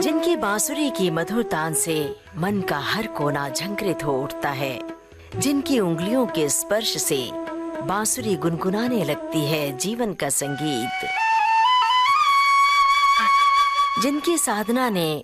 जिनकी बांसुरी की मधुर तान से मन का हर कोना झंकृत हो उठता है, जिनकी उंगलियों के स्पर्श से बांसुरी गुनगुनाने लगती है जीवन का संगीत, जिनकी साधना ने